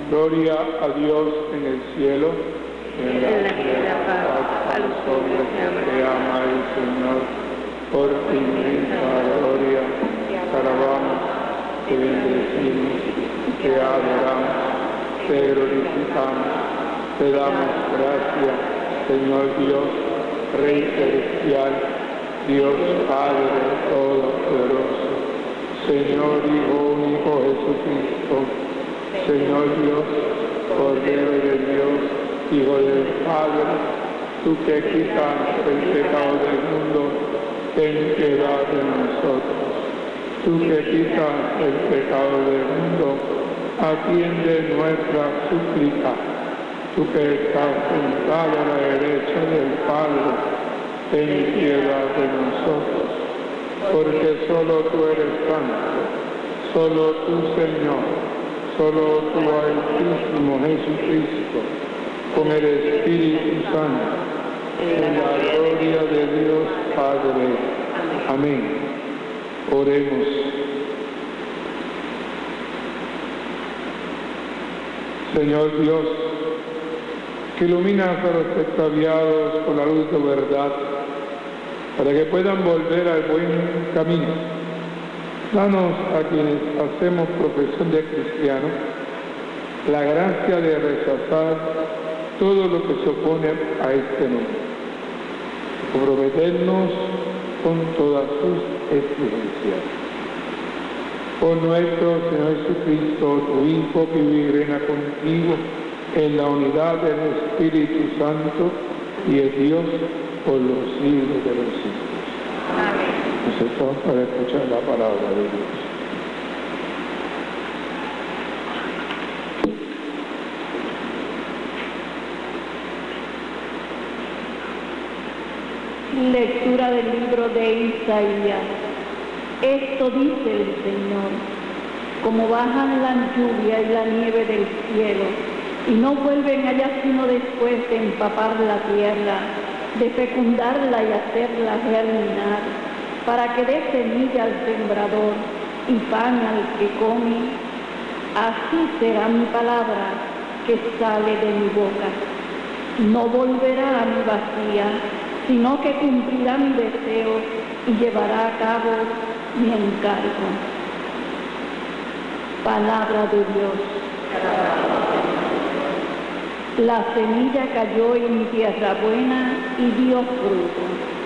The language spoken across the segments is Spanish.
Gloria a Dios en el cielo, y en la tierra paz a los hombres que ama el Señor. Por infinita gloria, te alabamos, te bendecimos, te adoramos, te glorificamos, te damos gracias, Señor Dios, Rey celestial, Dios Padre Todopoderoso, Señor Hijo único Jesucristo, Señor Dios, Cordero de Dios, Hijo del Padre, tú que quitas el pecado del mundo, ten piedad de nosotros. Tú que quitas el pecado del mundo, atiende nuestra súplica. Tú que estás sentado a la derecha del Padre, ten piedad de nosotros. Porque solo tú eres santo, solo tú, Señor, solo tú, Altísimo Jesucristo, con el Espíritu Santo, en la gloria de Dios Padre. Amén. Oremos. Señor Dios, que iluminas a los extraviados con la luz de verdad, para que puedan volver al buen camino. Danos a quienes hacemos profesión de cristianos la gracia de rechazar todo lo que se opone a este nombre, comprometernos con todas sus exigencias. Por nuestro Señor Jesucristo, tu Hijo, que vive y reina contigo en la unidad del Espíritu Santo y es Dios por los siglos de los siglos. Amén. Nosotros para escuchar la palabra de Dios. Lectura del libro de Isaías. Esto dice el Señor: como bajan la lluvia y la nieve del cielo, y no vuelven allá sino después de empapar la tierra, de fecundarla y hacerla germinar, para que dé semilla al sembrador y pan al que come, así será mi palabra que sale de mi boca. No volverá a mi vacía, sino que cumplirá mi deseo y llevará a cabo mi encargo. Palabra de Dios. La semilla cayó en tierra buena y dio fruto.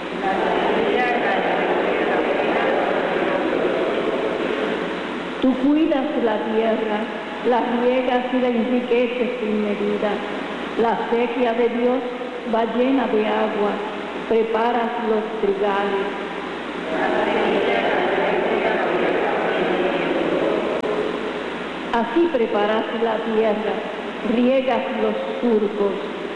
Tú cuidas la tierra, la riegas y la enriqueces sin medida. La sequía de Dios va llena de agua, preparas los trigales. Así preparas la tierra, riegas los surcos,